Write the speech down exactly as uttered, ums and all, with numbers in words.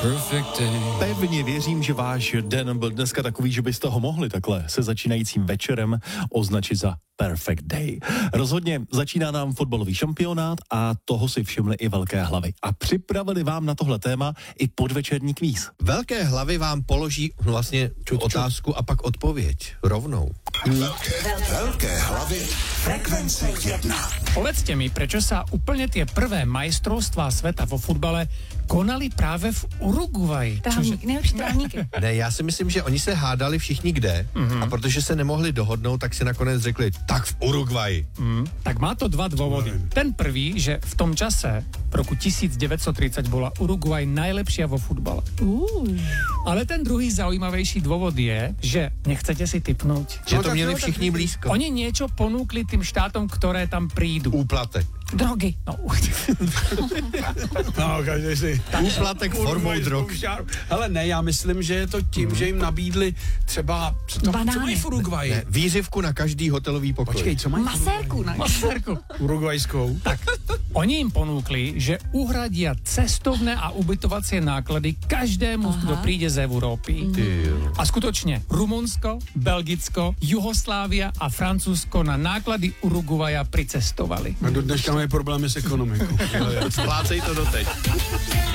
perfect day. Pevně věřím, že váš den byl dneska takový, že byste ho mohli takhle se začínajícím večerem označit za perfect day. Rozhodně začíná nám fotbalový šampionát a toho si všimly i velké hlavy. A připravili vám na tohle téma i podvečerní kvíz. Velké hlavy vám položí vlastně tu otázku a pak odpověď rovnou. Velké, velké hlavy frekvence jedna. Povedzte mi, prečo sa úplne tie prvé majstrovstvá sveta vo futbale konali právě v Uruguayi? Trávník, nejlepší trávníky. Ne, já si myslím, že oni se hádali všichni kde mm-hmm. a protože se nemohli dohodnout, tak si nakonec řekli, tak v Uruguayi. Mm, tak má to dva dôvody. Ten prvý, že v tom čase, v roku devätnásťtridsať, bola Uruguay najlepšia vo futbale. Uh. Ale ten druhý zaujímavejší dôvod je, že nechcete si tipnúť. Že to měli všichni blízko. Oni niečo ponúkli tým štátom, ktoré tam prídu. Úplatek. Drogy. No, No, každý si... Úplatek formou drog. Ale ne, já myslím, že je to tím, že jim nabídli třeba... Co, to, co mají v Uruguayi? Ne, výřivku na každý hotelový pokoj. Počkej, co mají v Masérku, ne? Masérku. Urugvajskou. Tak, oni im ponúkli, že uhradia cestovné a ubytovacie náklady každému, Aha. kto príde z Európy. A skutočne Rumunsko, Belgicko, Juhoslávia a Francúzsko na náklady Uruguaja pricestovali. A do dneška mají problémy s ekonomikou. Splácej to doteď.